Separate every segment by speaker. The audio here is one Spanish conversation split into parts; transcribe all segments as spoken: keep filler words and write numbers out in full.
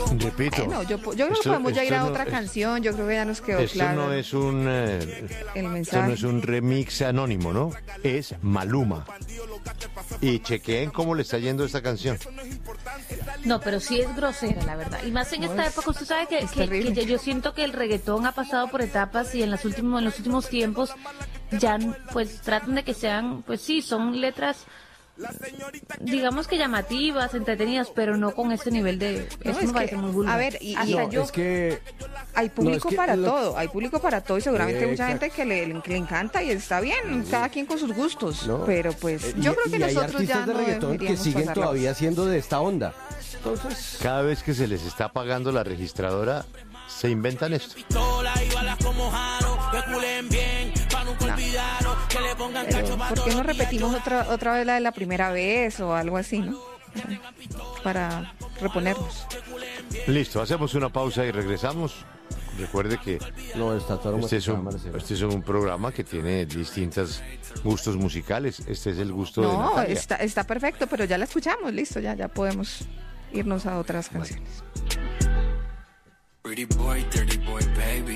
Speaker 1: Repito.
Speaker 2: Bueno, yo, yo creo que
Speaker 1: esto,
Speaker 2: podemos ya ir a
Speaker 1: no,
Speaker 2: otra
Speaker 1: es,
Speaker 2: canción. Yo creo que ya nos quedó
Speaker 1: esto
Speaker 2: claro.
Speaker 1: Esto no es un eh,
Speaker 2: el mensaje.
Speaker 1: Esto no es un remix anónimo, ¿no? Es Maluma. Y chequeen cómo le está yendo esta canción.
Speaker 3: No, pero sí es grosera, la verdad. Y más en esta época, usted sabe que, que, que ya yo siento que el reggaetón ha pasado por etapas y en los últimos, en los últimos tiempos ya pues tratan de que sean, pues sí, son letras digamos que llamativas, entretenidas, pero no con este nivel de...
Speaker 2: No,
Speaker 3: eso
Speaker 2: es
Speaker 3: me parece
Speaker 2: que,
Speaker 3: muy vulgar.
Speaker 2: a ver, y, y
Speaker 4: no,
Speaker 2: yo,
Speaker 4: es que
Speaker 2: hay público
Speaker 4: no, es que
Speaker 2: para
Speaker 4: lo...
Speaker 2: todo, hay público para todo y seguramente hay mucha
Speaker 4: Exacto.
Speaker 2: gente que le, que le encanta y está bien, cada quien con sus gustos,
Speaker 4: no.
Speaker 2: pero pues
Speaker 4: eh,
Speaker 2: yo
Speaker 4: y,
Speaker 2: creo que
Speaker 4: y
Speaker 2: nosotros
Speaker 4: hay
Speaker 2: ya
Speaker 4: artistas de
Speaker 2: no
Speaker 4: reggaetón que siguen
Speaker 2: pasarla.
Speaker 4: todavía siendo de esta onda. Entonces,
Speaker 1: cada vez que se les está pagando la registradora, se inventan esto.
Speaker 2: No. Pero, ¿por qué no repetimos otra otra vez la de la primera vez o algo así, no? Para reponernos.
Speaker 1: Listo, hacemos una pausa y regresamos. Recuerde que
Speaker 4: no, está todo
Speaker 1: este, es un, este es un programa que tiene distintos gustos musicales. Este es el gusto
Speaker 2: no,
Speaker 1: de Natalia.
Speaker 2: No, está, está perfecto, pero ya la escuchamos, listo, ya, ya podemos irnos a otras canciones.
Speaker 5: Pretty boy, dirty boy, baby.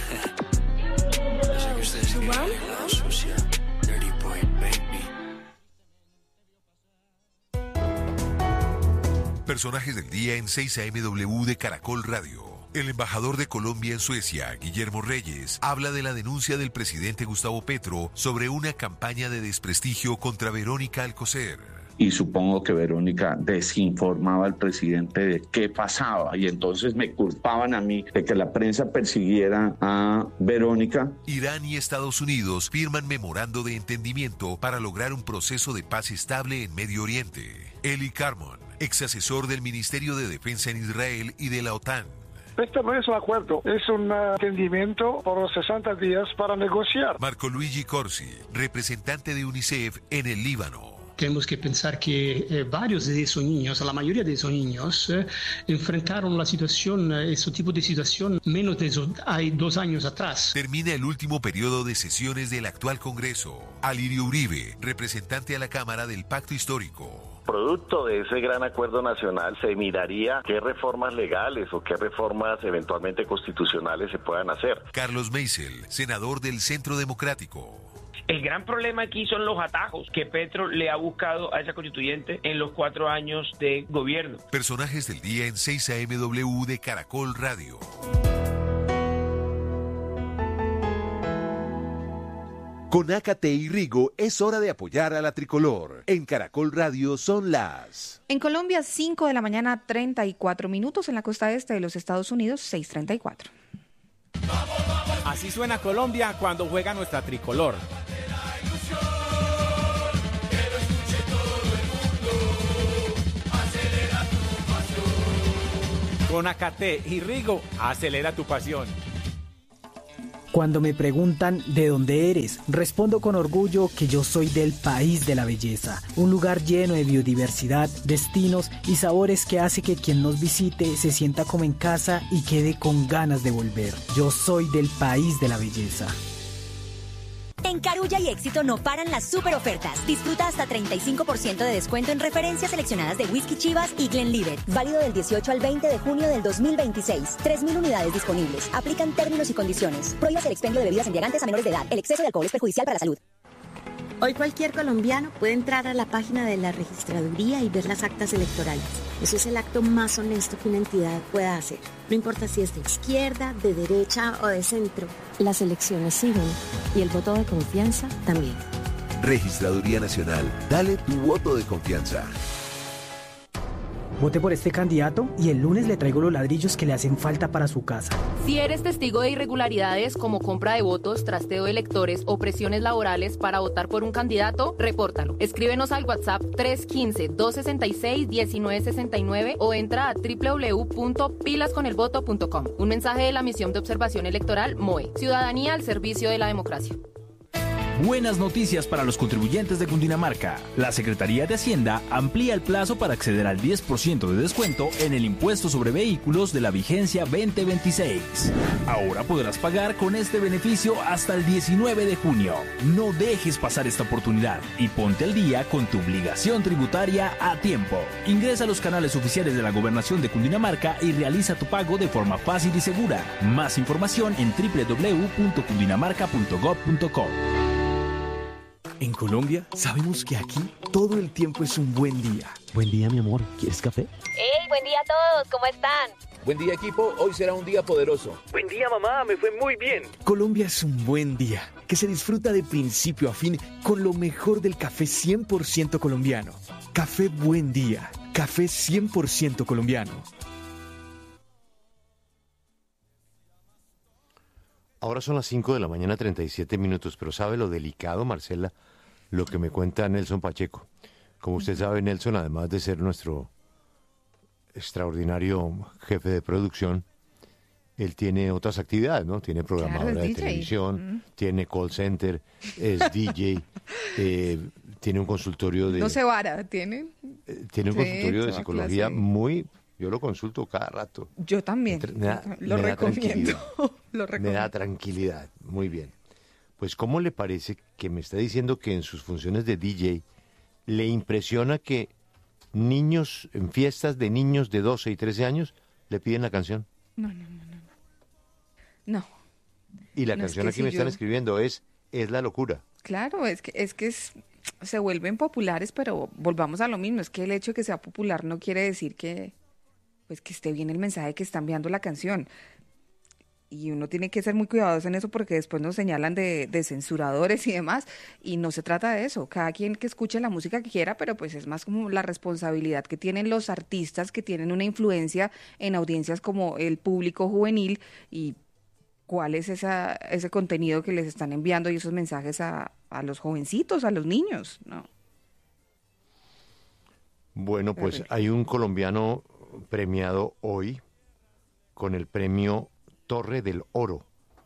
Speaker 5: Yo sé que ustedes quieren la sucia. Dirty boy, baby.
Speaker 6: Personajes del día en seis A M W de Caracol Radio. El embajador de Colombia en Suecia, Guillermo Reyes, habla de la denuncia del presidente Gustavo Petro sobre una campaña de desprestigio contra Verónica Alcocer.
Speaker 7: Y supongo que Verónica desinformaba al presidente de qué pasaba y entonces me culpaban a mí de que la prensa persiguiera a Verónica.
Speaker 6: Irán y Estados Unidos firman memorando de entendimiento para lograr un proceso de paz estable en Medio Oriente. Eli Carmon, ex asesor del Ministerio de Defensa en Israel y de la OTAN.
Speaker 8: Este no es un acuerdo, es un entendimiento por los sesenta días para negociar.
Speaker 6: Marco Luigi Corsi, representante de UNICEF en el Líbano.
Speaker 9: Tenemos que pensar que eh, varios de esos niños, la mayoría de esos niños, eh, enfrentaron la situación, eh, ese tipo de situación menos de esos, hay dos años atrás.
Speaker 6: Termina el último periodo de sesiones del actual Congreso. Alirio Uribe, representante a la Cámara del Pacto Histórico.
Speaker 10: Producto de ese gran acuerdo nacional se miraría qué reformas legales o qué reformas eventualmente constitucionales se puedan hacer.
Speaker 6: Carlos Meisel, senador del Centro Democrático.
Speaker 11: El gran problema aquí son los atajos que Petro le ha buscado a esa constituyente en los cuatro años de gobierno.
Speaker 6: Personajes del día en seis A M W de Caracol Radio.
Speaker 12: Con Ácate y Rigo es hora de apoyar a la tricolor. En Caracol Radio son las...
Speaker 2: En Colombia, cinco de la mañana, treinta y cuatro minutos. En la costa este de los Estados Unidos, seis treinta y cuatro.
Speaker 13: Así suena Colombia cuando juega nuestra tricolor. Con Ácate y Rigo, acelera tu pasión.
Speaker 14: Cuando me preguntan ¿de dónde eres?, respondo con orgullo que yo soy del país de la belleza, un lugar lleno de biodiversidad, destinos y sabores que hace que quien nos visite se sienta como en casa y quede con ganas de volver. Yo soy del país de la belleza.
Speaker 15: En Carulla y Éxito no paran las super ofertas. Disfruta hasta treinta y cinco por ciento de descuento en referencias seleccionadas de Whisky Chivas y Glenlivet. Válido del dieciocho al veinte de junio del dos mil veintiséis. tres mil unidades disponibles. Aplican términos y condiciones. Prohíbas el expendio de bebidas embriagantes a menores de edad. El exceso de alcohol es perjudicial para la salud.
Speaker 16: Hoy cualquier colombiano puede entrar a la página de la registraduría y ver las actas electorales. Eso es el acto más honesto que una entidad pueda hacer. No importa si es de izquierda, de derecha o de centro. Las elecciones siguen y el voto de confianza también.
Speaker 12: Registraduría Nacional. Dale tu voto de confianza.
Speaker 14: Vote por este candidato y el lunes le traigo los ladrillos que le hacen falta para su casa.
Speaker 17: Si eres testigo de irregularidades como compra de votos, trasteo de electores o presiones laborales para votar por un candidato, repórtalo. Escríbenos al WhatsApp tres uno cinco, dos seis seis, uno nueve seis nueve o entra a doble u doble u doble u punto pilas con el voto punto com. Un mensaje de la Misión de Observación Electoral M O E. Ciudadanía al servicio de la democracia.
Speaker 18: buenas noticias para los contribuyentes de Cundinamarca. La Secretaría de Hacienda amplía el plazo para acceder al diez por ciento de descuento en el impuesto sobre vehículos de la vigencia veinte veintiséis. Ahora podrás pagar con este beneficio hasta el diecinueve de junio. No dejes pasar esta oportunidad y ponte al día con tu obligación tributaria a tiempo. Ingresa a los canales oficiales de la Gobernación de Cundinamarca y realiza tu pago de forma fácil y segura. Más información en doble u doble u doble u punto cundinamarca punto gob punto co.
Speaker 19: En Colombia sabemos que aquí todo el tiempo es un buen día. Buen día, mi amor. ¿Quieres café?
Speaker 20: ¡Hey! Buen día a todos. ¿Cómo están?
Speaker 21: Buen día, equipo. Hoy será un día poderoso.
Speaker 19: Buen día, mamá. Me fue muy bien. Colombia es un buen día que se disfruta de principio a fin con lo mejor del café cien por ciento colombiano. Café Buen Día. Café cien por ciento colombiano.
Speaker 1: Ahora son las cinco de la mañana, treinta y siete minutos, pero ¿sabe lo delicado, Marcela? Lo que me cuenta Nelson Pacheco. Como usted sabe, Nelson, además de ser nuestro extraordinario jefe de producción, él tiene otras actividades, ¿no? Tiene programadora
Speaker 2: Claro, es
Speaker 1: de
Speaker 2: D J.
Speaker 1: televisión,
Speaker 2: Mm.
Speaker 1: tiene call center, es D J, eh, tiene un consultorio de...
Speaker 2: No se vara, ¿tiene?
Speaker 1: Tiene un
Speaker 2: Sí,
Speaker 1: consultorio de
Speaker 2: toda
Speaker 1: psicología
Speaker 2: clase.
Speaker 1: muy... Yo lo consulto cada rato.
Speaker 2: Yo también.
Speaker 1: Entre- me da-
Speaker 2: Lo
Speaker 1: me da
Speaker 2: recomiendo.
Speaker 1: tranquilidad.
Speaker 2: Lo
Speaker 1: Me
Speaker 2: recomiendo.
Speaker 1: da tranquilidad. Muy bien. Pues, ¿cómo le parece que me está diciendo que en sus funciones de D J le impresiona que niños, en fiestas de niños de doce y trece años, le piden la canción?
Speaker 2: No, no, no, no. No.
Speaker 1: Y la
Speaker 2: No, es
Speaker 1: canción
Speaker 2: que
Speaker 1: aquí
Speaker 2: si
Speaker 1: me están
Speaker 2: yo-
Speaker 1: escribiendo es Es la locura.
Speaker 2: Claro, es que es que es- se vuelven populares, pero volvamos a lo mismo, es que el hecho de que sea popular no quiere decir que pues que esté bien el mensaje que está enviando la canción. Y uno tiene que ser muy cuidadoso en eso porque después nos señalan de, de censuradores y demás, y no se trata de eso. Cada quien que escuche la música que quiera, pero pues es más como la responsabilidad que tienen los artistas que tienen una influencia en audiencias como el público juvenil y cuál es esa, ese contenido que les están enviando y esos mensajes a, a los jovencitos, a los niños, ¿no?
Speaker 1: Bueno, pues hay un colombiano premiado hoy con el premio Torre del Oro.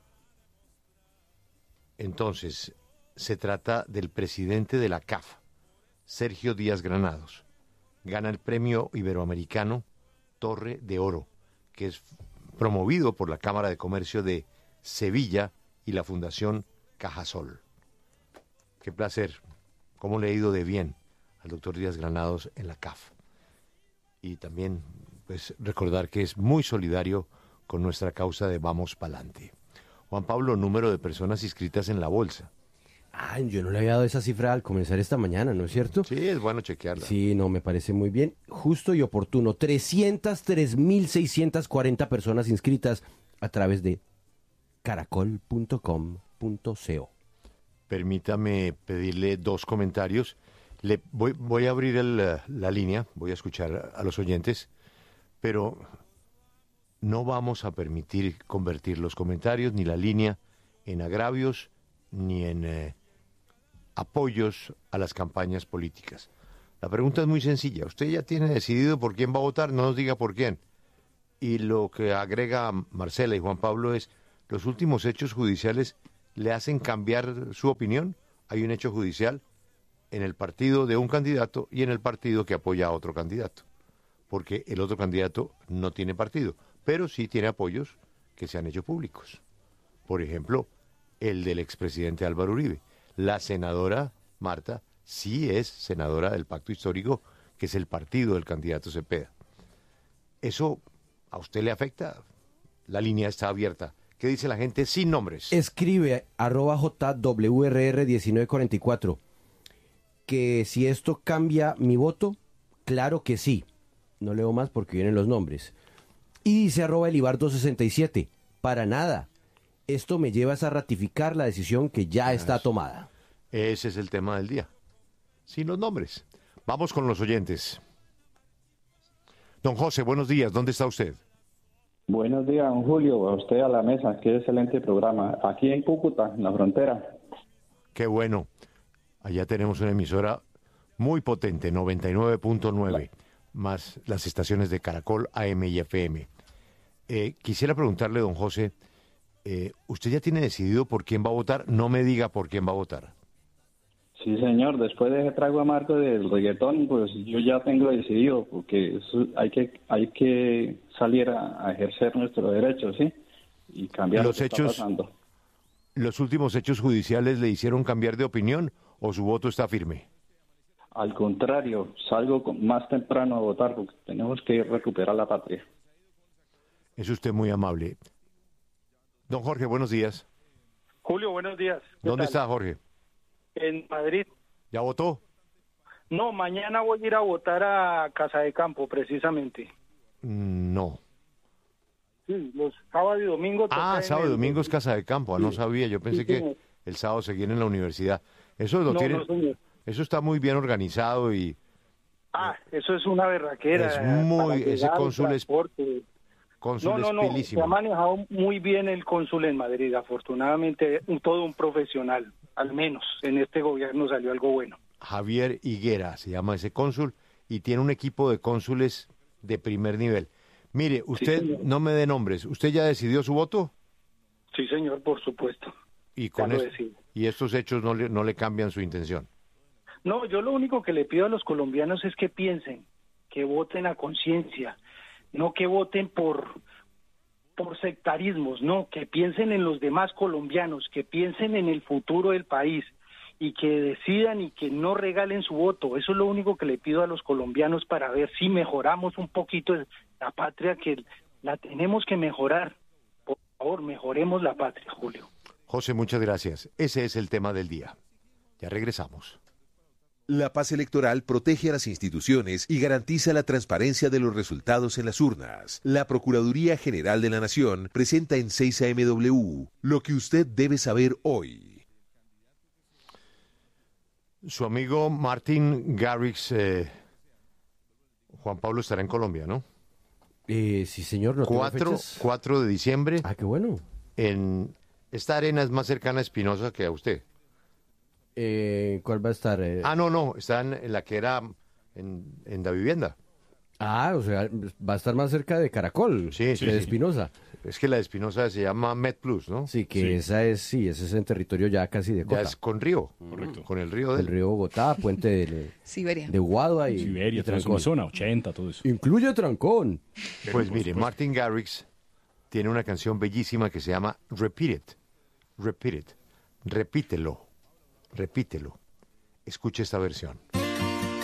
Speaker 1: Entonces, se trata del presidente de la C A F, Sergio Díaz Granados. Gana el premio iberoamericano Torre de Oro, que es promovido por la Cámara de Comercio de Sevilla y la Fundación Cajasol. Qué placer, cómo le ha ido de bien al doctor Díaz Granados en la C A F. Y también, pues, recordar que es muy solidario con nuestra causa de Vamos Pa'lante. Juan Pablo, número de personas inscritas en la bolsa.
Speaker 4: Ah, yo no le había dado esa cifra al comenzar esta mañana, ¿no es cierto?
Speaker 1: Sí, es bueno chequearla.
Speaker 4: Sí, no, me parece muy bien. Justo y oportuno. trescientas tres mil seiscientas cuarenta personas inscritas a través de caracol punto com punto co.
Speaker 1: Permítame pedirle dos comentarios. Le voy, voy a abrir el, eh, la línea, voy a escuchar a los oyentes, pero no vamos a permitir convertir los comentarios ni la línea en agravios ni en eh, apoyos a las campañas políticas. La pregunta es muy sencilla. Usted ya tiene decidido por quién va a votar, no nos diga por quién. Y lo que agrega Marcela y Juan Pablo es, los últimos hechos judiciales le hacen cambiar su opinión. Hay un hecho judicial en el partido de un candidato y en el partido que apoya a otro candidato, porque el otro candidato no tiene partido, pero sí tiene apoyos que se han hecho públicos. Por ejemplo, el del expresidente Álvaro Uribe. La senadora Marta sí es senadora del Pacto Histórico, que es el partido del candidato Cepeda. ¿Eso a usted le afecta? La línea está abierta. ¿Qué dice la gente sin nombres?
Speaker 4: Escribe arroba J W R R diecinueve cuarenta y cuatro que si esto cambia mi voto, claro que sí. No leo más porque vienen los nombres. Y dice arroba Elibardo sesenta y siete, para nada. Esto me lleva a ratificar la decisión que ya está tomada.
Speaker 1: Ese es el tema del día. Sin los nombres. Vamos con los oyentes. Don José, buenos días. ¿Dónde está usted?
Speaker 22: Buenos días, don Julio. A usted, a la mesa. Qué excelente programa. Aquí en Cúcuta, en la frontera.
Speaker 1: Qué bueno. Allá tenemos una emisora muy potente, noventa y nueve punto nueve, más las estaciones de Caracol, A M y F M. Eh, quisiera preguntarle, don José, eh, ¿usted ya tiene decidido por quién va a votar? No me diga por quién va a votar.
Speaker 22: Sí, señor, después de ese trago amargo del reggaetón, pues yo ya tengo decidido, porque eso hay que hay que salir a, a ejercer nuestros derechos, ¿sí? Y cambiar
Speaker 1: los
Speaker 22: lo que
Speaker 1: hechos,
Speaker 22: está pasando.
Speaker 1: ¿Los últimos hechos judiciales le hicieron cambiar de opinión o su voto está firme?
Speaker 22: Al contrario, salgo con- más temprano a votar porque tenemos que recuperar la patria.
Speaker 1: Es usted muy amable. Don Jorge, buenos días.
Speaker 3: Julio, buenos días. ¿Qué
Speaker 1: ¿Dónde
Speaker 3: tal?
Speaker 1: está Jorge?
Speaker 3: En Madrid.
Speaker 1: ¿Ya votó?
Speaker 3: No, mañana voy a ir a votar a Casa de Campo, precisamente.
Speaker 1: Mm, No.
Speaker 3: Sí, los sábados y domingos.
Speaker 1: Ah,
Speaker 3: toca en
Speaker 1: sábado y
Speaker 3: el-
Speaker 1: domingo es Casa de Campo. Ah, no sabía. Yo pensé
Speaker 3: Sí,
Speaker 1: que
Speaker 3: señor.
Speaker 1: el sábado seguían en la universidad. Eso lo
Speaker 3: No,
Speaker 1: tienen.
Speaker 3: no, señor.
Speaker 1: Eso está muy bien organizado y
Speaker 3: Ah, eso es una berraquera.
Speaker 1: Es
Speaker 3: eh,
Speaker 1: muy-
Speaker 3: para
Speaker 1: ese
Speaker 3: llegar,
Speaker 1: cónsul es-
Speaker 3: transporte.
Speaker 1: cónsul
Speaker 3: No, no,
Speaker 1: es
Speaker 3: no, se
Speaker 1: pilísimo.
Speaker 3: ha manejado muy bien el cónsul en Madrid, afortunadamente, un, todo un profesional, al menos en este gobierno salió algo bueno.
Speaker 1: Javier Higuera se llama ese cónsul y tiene un equipo de cónsules de primer nivel. Mire, usted
Speaker 3: señor.
Speaker 1: no me dé nombres. ¿Usted ya decidió su voto?
Speaker 3: Sí, señor, por supuesto.
Speaker 1: Y con
Speaker 3: Ya lo
Speaker 1: es-
Speaker 3: decidí.
Speaker 1: y estos hechos no le, no le cambian su intención.
Speaker 3: No, yo lo único que le pido a los colombianos es que piensen, que voten a conciencia, no que voten por por sectarismos, no, que piensen en los demás colombianos, que piensen en el futuro del país y que decidan y que no regalen su voto. Eso es lo único que le pido a los colombianos para ver si mejoramos un poquito la patria, que la tenemos que mejorar. Por favor, mejoremos la patria, Julio.
Speaker 1: José, muchas gracias. Ese es el tema del día. Ya regresamos.
Speaker 12: La paz electoral protege a las instituciones y garantiza la transparencia de los resultados en las urnas. La Procuraduría General de la Nación presenta en seis A M W lo que usted debe saber hoy.
Speaker 1: Su amigo Martin Garrix, eh, Juan Pablo, estará en Colombia, ¿no?
Speaker 4: Eh, sí, señor. ¿No tengo
Speaker 1: cuatro,
Speaker 4: fechas?
Speaker 1: cuatro de diciembre.
Speaker 4: Ah, qué bueno.
Speaker 1: En esta arena es más cercana a Espinosa que a usted.
Speaker 4: Eh, ¿Cuál va a estar? Eh,
Speaker 1: Ah, no, no, está en, en la que era en, en la vivienda.
Speaker 4: Ah, o sea, va a estar más cerca de Caracol
Speaker 1: Sí,
Speaker 4: que
Speaker 1: sí,
Speaker 4: de
Speaker 1: sí.
Speaker 4: Espinosa.
Speaker 1: Es que la de Espinosa se llama MedPlus, ¿no?
Speaker 4: Sí, que
Speaker 1: Sí.
Speaker 4: esa es, sí, ese es en territorio ya casi de
Speaker 1: Ya
Speaker 4: Cota.
Speaker 1: es con río,
Speaker 13: Correcto.
Speaker 1: con el río
Speaker 4: El
Speaker 1: del...
Speaker 4: río Bogotá, puente de,
Speaker 2: Siberia.
Speaker 4: de Guadua y,
Speaker 13: Siberia,
Speaker 4: y
Speaker 13: toda esa
Speaker 4: Trancón.
Speaker 13: zona, ochenta, todo eso.
Speaker 4: Incluye Trancón.
Speaker 1: Pues mire, Martin Garrix tiene una canción bellísima que se llama Repeat It. Repeat It. Repítelo. Repítelo. Escuche esta versión.